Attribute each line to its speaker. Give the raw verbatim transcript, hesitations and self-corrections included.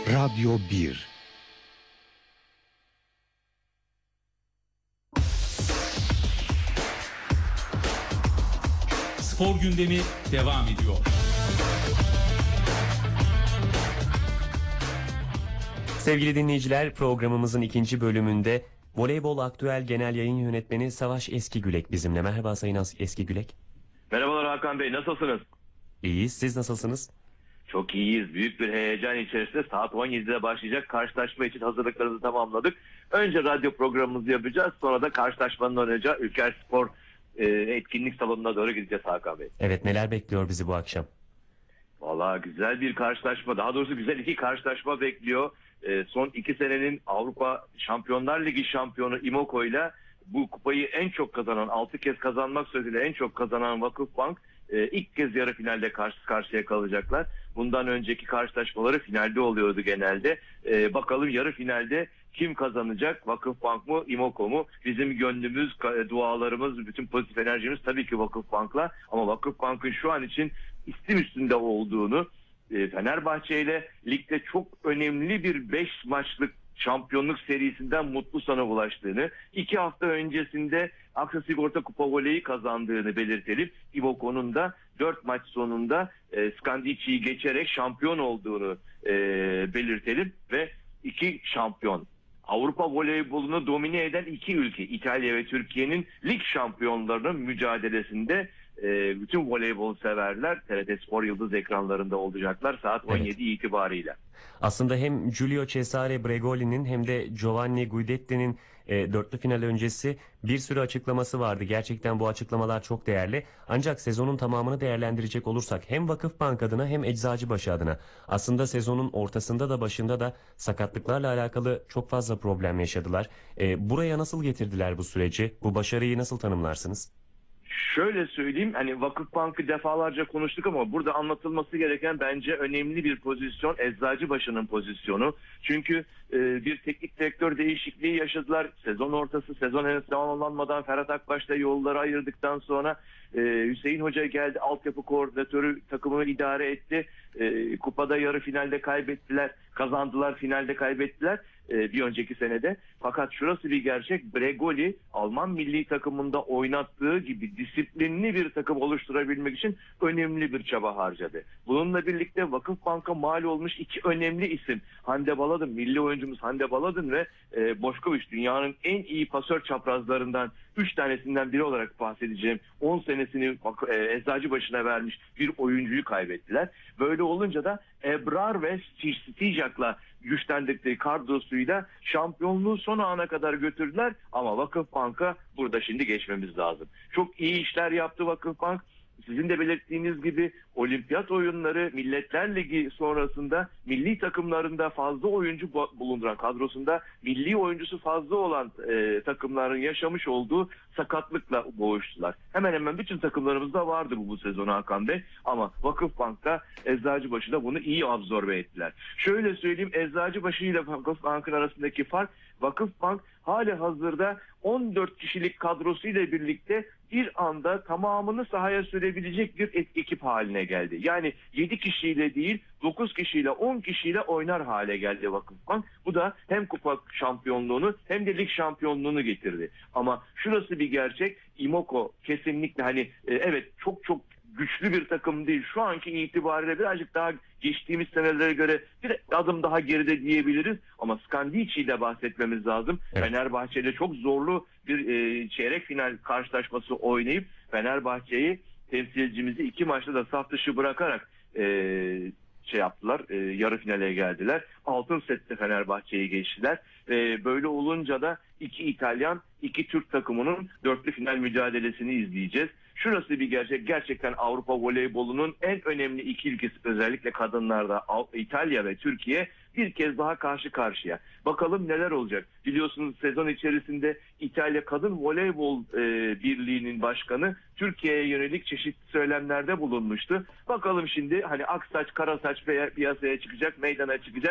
Speaker 1: Radyo bir.
Speaker 2: Spor gündemi devam ediyor.
Speaker 3: Sevgili dinleyiciler, programımızın ikinci bölümünde Voleybol Aktüel Genel Yayın Yönetmeni Savaş Eskigülek bizimle. Merhaba Sayın Eskigülek.
Speaker 4: Merhabalar Hakan Bey, nasılsınız?
Speaker 3: İyiyiz, siz nasılsınız?
Speaker 4: Çok iyiyiz. Büyük bir heyecan içerisinde saat on yedide başlayacak karşılaşma için hazırlıklarımızı tamamladık. Önce radyo programımızı yapacağız. Sonra da karşılaşmanın olacağı Ülker Spor e, etkinlik salonuna doğru gideceğiz Hakan Bey.
Speaker 3: Evet, neler bekliyor bizi bu akşam?
Speaker 4: Vallahi güzel bir karşılaşma. Daha doğrusu güzel iki karşılaşma bekliyor. E, son iki senenin Avrupa Şampiyonlar Ligi şampiyonu Imoko ile bu kupayı en çok kazanan, altı kez kazanmak suretiyle en çok kazanan Vakıfbank e, ilk kez yarı finalde karşı karşıya kalacaklar. Bundan önceki karşılaşmaları finalde oluyordu genelde. E, bakalım yarı finalde kim kazanacak? Vakıfbank mı, Imoko mu? Bizim gönlümüz, dualarımız, bütün pozitif enerjimiz tabii ki Vakıfbank'la. Ama Vakıfbank'ın şu an için istim üstünde olduğunu, e, Fenerbahçe ile ligde çok önemli bir beş maçlık şampiyonluk serisinden mutlu sona ulaştığını, iki hafta öncesinde Aksa Sigorta Kupa Voleyi kazandığını belirtelim. Imoko'nun da dört maç sonunda e, Skandici'yi geçerek şampiyon olduğunu e, belirtelim ve iki şampiyon. Avrupa voleybolunu domine eden iki ülke, İtalya ve Türkiye'nin lig şampiyonlarının mücadelesinde e, bütün voleybol severler T R T Spor Yıldız ekranlarında olacaklar saat on yedi evet. itibariyle.
Speaker 3: Aslında hem Giulio Cesare Bregoli'nin hem de Giovanni Guidetti'nin e, dörtlü final öncesi bir sürü açıklaması vardı. Gerçekten bu açıklamalar çok değerli. Ancak sezonun tamamını değerlendirecek olursak hem Vakıfbank adına hem Eczacıbaşı adına aslında sezonun ortasında da başında da sakatlıklarla alakalı çok fazla problem yaşadılar. E, buraya nasıl getirdiler bu süreci? Bu başarıyı nasıl tanımlarsınız?
Speaker 4: Şöyle söyleyeyim, hani Vakıfbank'ı defalarca konuştuk ama burada anlatılması gereken bence önemli bir pozisyon Eczacıbaşı'nın pozisyonu. Çünkü e, bir teknik direktör değişikliği yaşadılar. Sezon ortası, sezon henüz tamamlanmadan Ferhat Akbaş'la yolları ayırdıktan sonra e, Hüseyin Hoca geldi, altyapı koordinatörü takımını idare etti. E, kupada yarı finalde kaybettiler, kazandılar, finalde kaybettiler e, bir önceki senede. Fakat şurası bir gerçek, Bregoli Alman milli takımında oynattığı gibi disiplinli bir takım oluşturabilmek için önemli bir çaba harcadı. Bununla birlikte Vakıfbank'a mal olmuş iki önemli isim, Hande Baladın, milli oyuncumuz Hande Baladın ve e, Boşkoviç, dünyanın en iyi pasör çaprazlarından üç tanesinden biri olarak bahsedeceğim. on senesini e, Eczacıbaşı'na vermiş bir oyuncuyu kaybettiler. Böyle olunca da Ebrar ve Stijak'la güçlendikleri kadrosuyla şampiyonluğu son ana kadar götürdüler ama Vakıfbank'a burada şimdi geçmemiz lazım. Çok iyi işler yaptı Vakıfbank. Sizin de belirttiğiniz gibi olimpiyat oyunları, Milletler Ligi sonrasında milli takımlarında fazla oyuncu bulunduran, kadrosunda milli oyuncusu fazla olan e, takımların yaşamış olduğu sakatlıkla boğuştular. Hemen hemen bütün takımlarımızda vardı bu, bu sezon Hakan Bey. Ama Vakıfbank'ta, Eczacıbaşı'da bunu iyi absorbe ettiler. Şöyle söyleyeyim, Eczacıbaşı ile Vakıfbank'ın arasındaki fark, Vakıfbank hali hazırda on dört kişilik kadrosuyla birlikte bir anda tamamını sahaya sürebilecek bir ekip haline geldi. Yani yedi kişiyle değil, dokuz kişiyle, on kişiyle oynar hale geldi Vakıfbank. Bu da hem kupa şampiyonluğunu hem de lig şampiyonluğunu getirdi. Ama şurası bir gerçek, Imoko kesinlikle hani e, evet çok çok güçlü bir takım değil. Şu anki itibariyle birazcık daha geçtiğimiz senelere göre bir adım daha geride diyebiliriz. Ama Skandici'yi de bahsetmemiz lazım. Evet. Fenerbahçe ile çok zorlu bir e, çeyrek final karşılaşması oynayıp Fenerbahçe'yi, temsilcimizi iki maçta da saf dışı bırakarak e, şey yaptılar, e, yarı finale geldiler. Altın sette Fenerbahçe'yi geçtiler. E, böyle olunca da iki İtalyan, iki Türk takımının dörtlü final mücadelesini izleyeceğiz. Şurası bir gerçek. Gerçekten Avrupa voleybolunun en önemli iki ülkesi, özellikle kadınlarda İtalya ve Türkiye bir kez daha karşı karşıya. Bakalım neler olacak. Biliyorsunuz sezon içerisinde İtalya Kadın Voleybol e, Birliği'nin başkanı Türkiye'ye yönelik çeşitli söylemlerde bulunmuştu. Bakalım şimdi hani ak saç kara saç piyasaya çıkacak, meydana çıkacak.